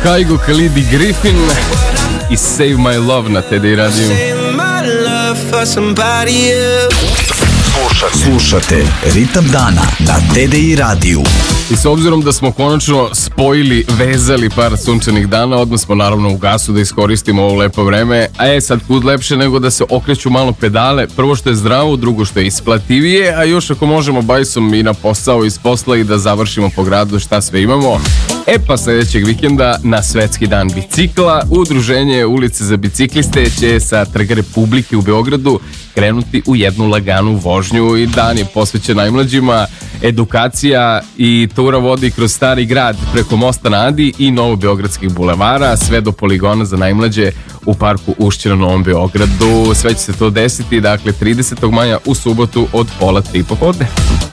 Kaigo, Khalid i Griffin i Save My Love na TDI radiju. Slušate Ritam dana na TDI radiju. I s obzirom da smo konačno spojili, vezali par sunčanih dana, odmah smo naravno u gasu da iskoristimo ovo lepo vreme. A sad kud lepše nego da se okreću malo pedale. Prvo što je zdravo, drugo što je isplativije, a još ako možemo bajsom i na posao iz posla i da završimo po gradu šta sve imamo. Pa sljedećeg vikenda na Svetski dan bicikla Udruženje Ulice za bicikliste će sa Trga Republike u Beogradu krenuti u jednu laganu vožnju i dan je posvećen najmlađima. Edukacija i tura vodi kroz Stari grad preko mosta na Adi i Novobeogradskih bulevara sve do poligona za najmlađe u parku Ušće na Novom Beogradu. Sve će se to desiti, dakle 30. maja u subotu od 2:30 popodne.